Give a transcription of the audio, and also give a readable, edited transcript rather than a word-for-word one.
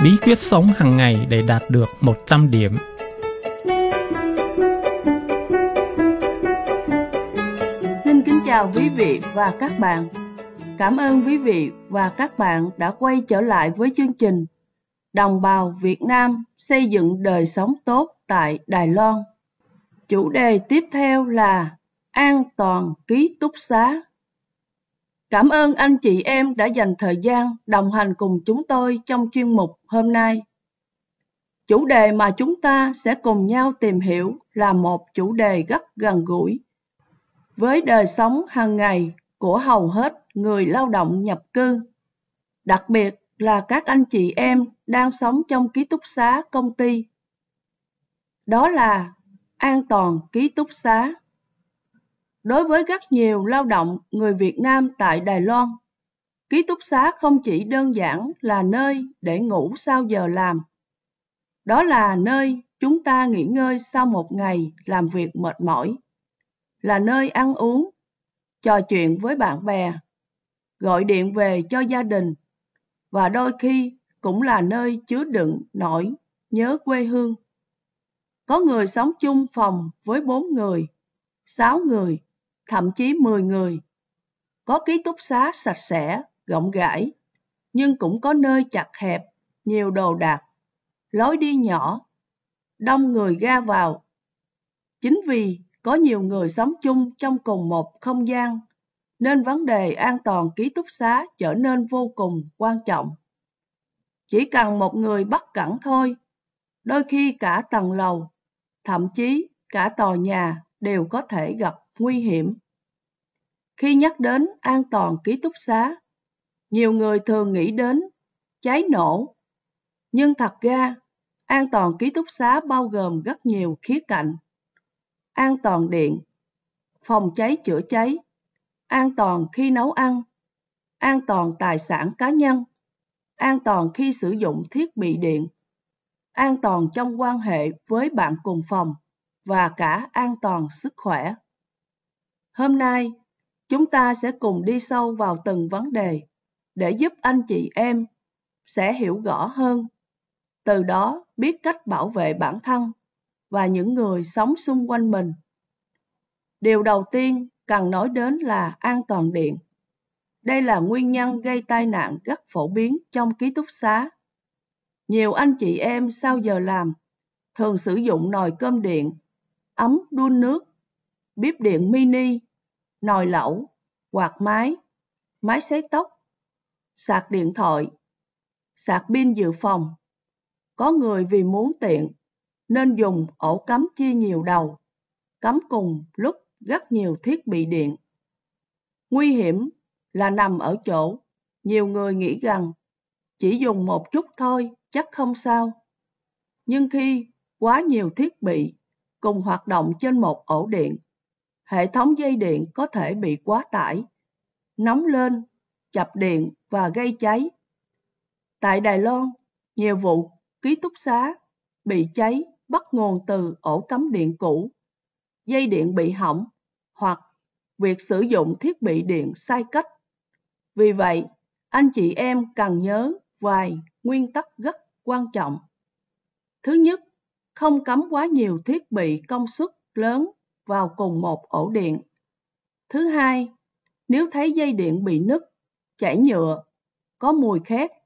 bí quyết sống hàng ngày để đạt được 100 điểm. Xin kính chào quý vị và các bạn. Cảm ơn quý vị và các bạn đã quay trở lại với chương trình Đồng bào Việt Nam xây dựng đời sống tốt tại Đài Loan. Chủ đề tiếp theo là an toàn ký túc xá. Cảm ơn anh chị em đã dành thời gian đồng hành cùng chúng tôi trong chuyên mục hôm nay. Chủ đề mà chúng ta sẽ cùng nhau tìm hiểu là một chủ đề rất gần gũi với đời sống hàng ngày của hầu hết người lao động nhập cư, đặc biệt là các anh chị em đang sống trong ký túc xá công ty. Đó là an toàn ký túc xá. Đối với rất nhiều lao động người Việt Nam tại Đài Loan, ký túc xá không chỉ đơn giản là nơi để ngủ sau giờ làm. Đó là nơi chúng ta nghỉ ngơi sau một ngày làm việc mệt mỏi, là nơi ăn uống, trò chuyện với bạn bè, gọi điện về cho gia đình, và đôi khi cũng là nơi chứa đựng nỗi nhớ quê hương. Có người sống chung phòng với 4 người, 6 người, thậm chí 10 người. Có ký túc xá sạch sẽ, rộng rãi, nhưng cũng có nơi chật hẹp, nhiều đồ đạc, lối đi nhỏ, đông người ra vào. Chính vì có nhiều người sống chung trong cùng một không gian, nên vấn đề an toàn ký túc xá trở nên vô cùng quan trọng. Chỉ cần một người bất cẩn thôi, đôi khi cả tầng lầu, thậm chí cả tòa nhà đều có thể gặp nguy hiểm. Khi nhắc đến an toàn ký túc xá, nhiều người thường nghĩ đến cháy nổ. Nhưng thật ra, an toàn ký túc xá bao gồm rất nhiều khía cạnh. An toàn điện, phòng cháy chữa cháy, an toàn khi nấu ăn, an toàn tài sản cá nhân, an toàn khi sử dụng thiết bị điện, an toàn trong quan hệ với bạn cùng phòng và cả an toàn sức khỏe. Hôm nay, chúng ta sẽ cùng đi sâu vào từng vấn đề để giúp anh chị em sẽ hiểu rõ hơn, từ đó biết cách bảo vệ bản thân và những người sống xung quanh mình. Điều đầu tiên cần nói đến là an toàn điện. Đây là nguyên nhân gây tai nạn rất phổ biến trong ký túc xá. Nhiều anh chị em sau giờ làm thường sử dụng nồi cơm điện, ấm đun nước, bếp điện mini, nồi lẩu, quạt máy, máy sấy tóc, sạc điện thoại, sạc pin dự phòng. Có người vì muốn tiện nên dùng ổ cắm chia nhiều đầu, cắm cùng lúc rất nhiều thiết bị điện. Nguy hiểm là nằm ở chỗ nhiều người nghĩ rằng chỉ dùng một chút thôi chắc không sao. Nhưng khi quá nhiều thiết bị cùng hoạt động trên một ổ điện, hệ thống dây điện có thể bị quá tải, nóng lên, chập điện và gây cháy. Tại Đài Loan, nhiều vụ ký túc xá bị cháy bắt nguồn từ ổ cắm điện cũ, dây điện bị hỏng hoặc việc sử dụng thiết bị điện sai cách. Vì vậy, anh chị em cần nhớ vài nguyên tắc rất quan trọng. Thứ nhất, không cắm quá nhiều thiết bị công suất lớn vào cùng một ổ điện. Thứ hai, nếu thấy dây điện bị nứt, chảy nhựa, có mùi khét